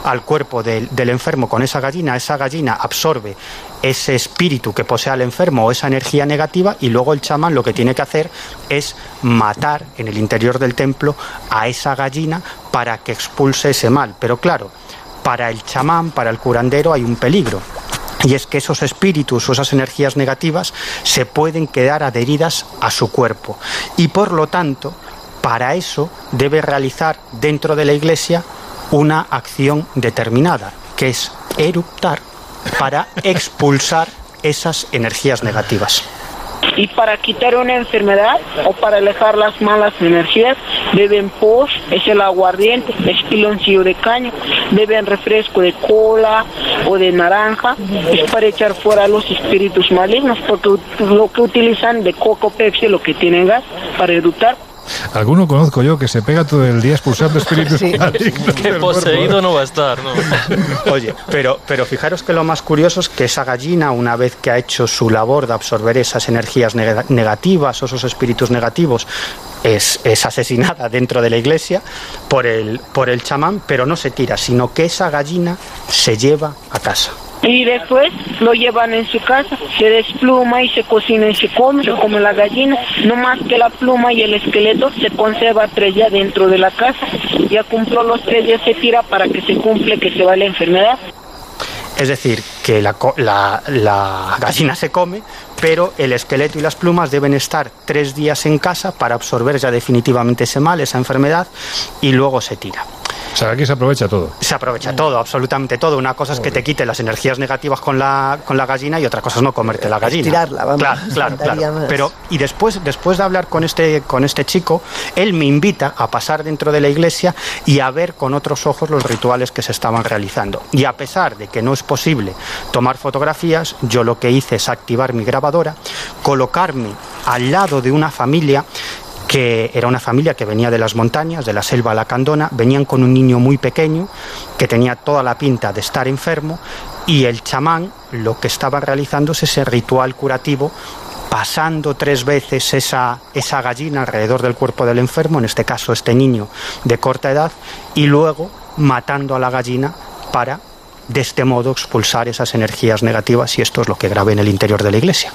al cuerpo del enfermo con esa gallina absorbe ese espíritu que posee al enfermo o esa energía negativa, y luego el chamán lo que tiene que hacer es matar en el interior del templo a esa gallina para que expulse ese mal. Pero claro, para el chamán, para el curandero, hay un peligro. Y es que esos espíritus o esas energías negativas se pueden quedar adheridas a su cuerpo. Y por lo tanto, para eso debe realizar dentro de la iglesia una acción determinada, que es eruptar para expulsar esas energías negativas. Y para quitar una enfermedad o para alejar las malas energías, beben pos, es el aguardiente, es piloncillo de caña, beben refresco de cola o de naranja, es para echar fuera los espíritus malignos, porque lo que utilizan de coco, Pepsi, lo que tienen gas para eruptar. Alguno conozco yo que se pega todo el día expulsando espíritus malignos. Que poseído no va a estar, ¿no? Oye, pero fijaros que lo más curioso es que esa gallina, una vez que ha hecho su labor de absorber esas energías negativas o esos espíritus negativos, es asesinada dentro de la iglesia por el chamán, pero no se tira, sino que esa gallina se lleva a casa. Y después lo llevan en su casa, se despluma y se cocina y se come la gallina. No más que la pluma y el esqueleto se conserva 3 días dentro de la casa. Ya cumplió los 3 días, se tira para que se cumple, que se va la enfermedad. Es decir, que la gallina se come, pero el esqueleto y las plumas deben estar 3 días en casa para absorber ya definitivamente ese mal, esa enfermedad, y luego se tira. O sea, aquí se aprovecha todo. Se aprovecha todo, absolutamente todo. Una cosa es que te quite las energías negativas con la gallina, y otra cosa es no comerte la gallina. Tirarla, vamos. Claro. Pero, y después de hablar con este chico, él me invita a pasar dentro de la iglesia y a ver con otros ojos los rituales que se estaban realizando. Y a pesar de que no es posible tomar fotografías, yo lo que hice es activar mi grabadora, colocarme al lado de una familia que era una familia que venía de las montañas, de la selva lacandona. Venían con un niño muy pequeño que tenía toda la pinta de estar enfermo, y el chamán lo que estaba realizando es ese ritual curativo, pasando 3 veces esa gallina alrededor del cuerpo del enfermo, en este caso este niño de corta edad, y luego matando a la gallina para de este modo expulsar esas energías negativas, y esto es lo que grabé en el interior de la iglesia.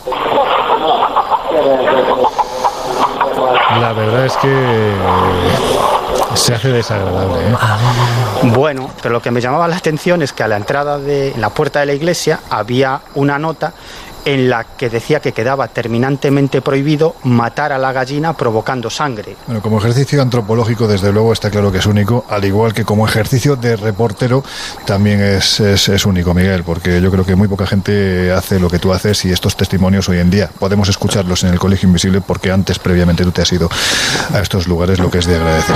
La verdad es que se hace desagradable, ¿eh? Bueno, pero lo que me llamaba la atención es que a la entrada en la puerta de la iglesia había una nota en la que decía que quedaba terminantemente prohibido matar a la gallina provocando sangre. Bueno, como ejercicio antropológico, desde luego, está claro que es único, al igual que como ejercicio de reportero también es único, Miguel, porque yo creo que muy poca gente hace lo que tú haces, y estos testimonios hoy en día podemos escucharlos en el Colegio Invisible, porque antes, previamente, tú te has ido a estos lugares, lo que es de agradecer.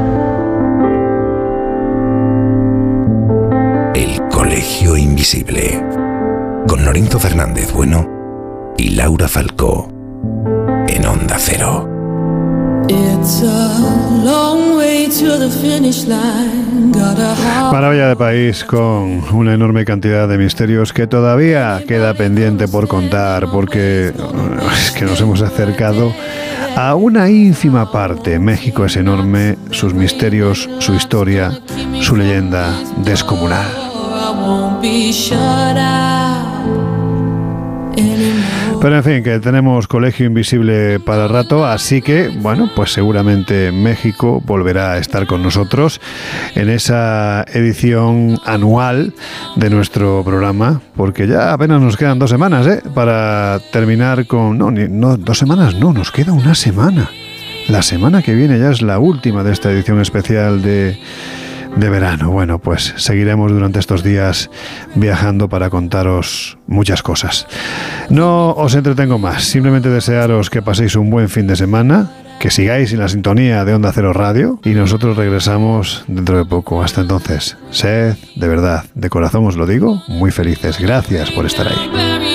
El Colegio Invisible, con Lorenzo Fernández Bueno y Laura Falcó, en Onda Cero. Maravilla de país, con una enorme cantidad de misterios que todavía queda pendiente por contar, porque es que nos hemos acercado a una ínfima parte. México es enorme, sus misterios, su historia, su leyenda descomunal. Pero en fin, que tenemos Colegio Invisible para rato, así que, bueno, pues seguramente México volverá a estar con nosotros en esa edición anual de nuestro programa, porque ya apenas nos quedan 2 semanas, para terminar con... No, 2 semanas no, nos queda 1 semana. La semana que viene ya es la última de esta edición especial de verano. Bueno, pues seguiremos durante estos días viajando para contaros muchas cosas. No os entretengo más, simplemente desearos que paséis un buen fin de semana, que sigáis en la sintonía de Onda Cero Radio, y nosotros regresamos dentro de poco. Hasta entonces, sed, de verdad, de corazón os lo digo, muy felices. Gracias por estar ahí.